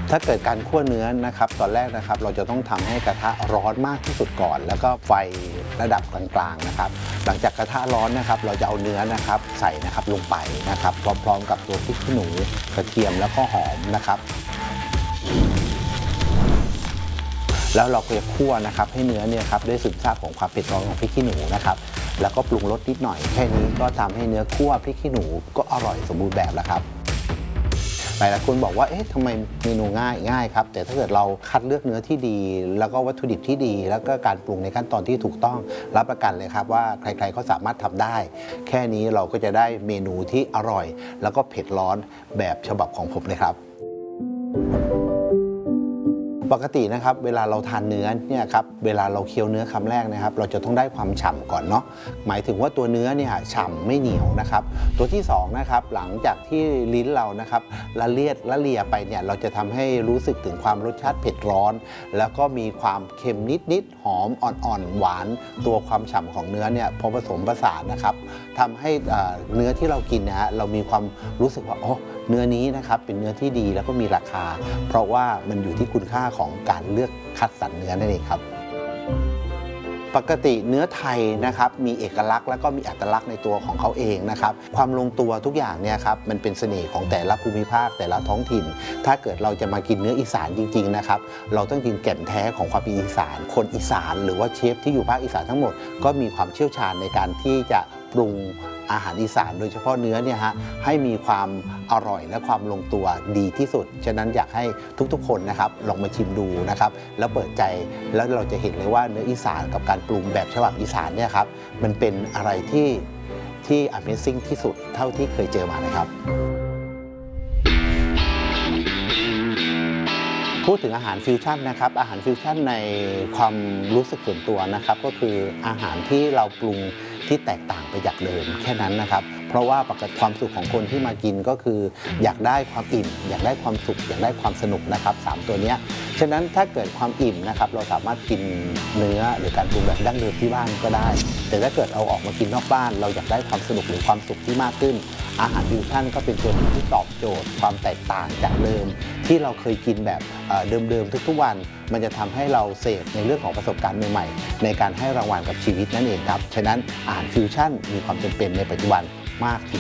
ถ้าเกิดการคั่วเนื้อนะครับตอนแรกนะครับเราจะต้องทำให้กระทะร้อนมากที่สุดก่อนแล้วก็ไฟระดับกลางๆนะครับหลังจากกระทะร้อนนะครับเราจะเอาเนื้อนะครับใส่นะครับลงไปนะครับพร้อมๆกับตัวพริกขี้หนูกระเทียมแล้วก็หอมนะครับแล้วเราก็จะคั่วนะครับให้เนื้อเนี่ยครับได้ซึมซาบของความเผ็ดร้อนของพริกขี้หนูนะครับแล้วก็ปรุงรสนิดหน่อยแค่นี้ก็ทำให้เนื้อคั่วพริกขี้หนูก็อร่อยสมบูรณ์แบบแล้วครับหลายคนบอกว่าเอ๊ะทำไมเมนูง่ายครับแต่ถ้าเกิดเราคัดเลือกเนื้อที่ดีแล้วก็วัตถุดิบที่ดีแล้วก็การปรุงในขั้นตอนที่ถูกต้องรับประกันเลยครับว่าใครๆก็สามารถทำได้แค่นี้เราก็จะได้เมนูที่อร่อยแล้วก็เผ็ดร้อนแบบฉบับของผมเลยครับปกตินะครับเวลาเราทานเนื้อเนี่ยครับเวลาเราเคี้ยวเนื้อคำแรกนะครับเราจะต้องได้ความฉ่ำก่อนเนาะหมายถึงว่าตัวเนื้อเนี่ยฉ่ำไม่เหนียวนะครับตัวที่2นะครับหลังจากที่ลิ้นเรานะครับละเลียไปเนี่ยเราจะทำให้รู้สึกถึงความรสชาติเผ็ดร้อนแล้วก็มีความเค็มนิดหอมอ่อนหวานตัวความฉ่ำของเนื้อเนี่ยพอผสมผสานนะครับทำให้เนื้อที่เรากินนะฮะเรามีความรู้สึกว่าเนื้อนี้นะครับเป็นเนื้อที่ดีแล้วก็มีราคาเพราะว่ามันอยู่ที่คุณค่าของการเลือกคัดสรรเนื้อนั่นเองครับปกติเนื้อไทยนะครับมีเอกลักษณ์แล้วก็มีอัตลักษณ์ในตัวของเขาเองนะครับความลงตัวทุกอย่างเนี่ยครับมันเป็นเสน่ห์ของแต่ละภูมิภาคแต่ละท้องถิ่นถ้าเกิดเราจะมากินเนื้ออีสานจริงๆนะครับเราต้องกินแก่นแท้ของความเป็นอีสานคนอีสานหรือว่าเชฟที่อยู่ภาคอีสานทั้งหมดก็มีความเชี่ยวชาญในการที่จะปรุงอาหารอีสานโดยเฉพาะเนื้อเนี่ยฮะให้มีความอร่อยและความลงตัวดีที่สุดฉะนั้นอยากให้ทุกๆคนนะครับลองมาชิมดูนะครับแล้วเปิดใจแล้วเราจะเห็นเลยว่าเนื้ออีสานกับการปรุงแบบฉบับอีสานเนี่ยครับมันเป็นอะไรที่ Amazing ที่สุดเท่าที่เคยเจอมานะครับพูดถึงอาหารฟิวชั่นนะครับอาหารฟิวชั่นในความรู้สึกส่วนตัวนะครับก็คืออาหารที่เราปรุงที่แตกต่างไปจากเดิมแค่นั้นนะครับเพราะว่าปกติความสุขของคนที่มากินก็คืออยากได้ความอิ่มอยากได้ความสุขอยากได้ความสนุกนะครับ3ตัวนี้ฉะนั้นถ้าเกิดความอิ่มนะครับเราสามารถกินเนื้อหรือการปรุงแบบดั้งเดิมที่บ้านก็ได้แต่ถ้าเกิดเอาออกมากินนอกบ้านเราอยากได้ความสนุกหรือความสุขที่มากขึ้นอาหารฟิวชั่นก็เป็นตัวที่ตอบโจทย์ความแตกต่างจากเดิมที่เราเคยกินแบบเดิมๆทุกๆวันมันจะทำให้เราเสพในเรื่องของประสบการณ์ใหม่ๆในการให้รางวัลกับชีวิตนั่นเองครับฉะนั้นอาหารฟิวชั่นมีความจำเป็นในปัจจุบันมากที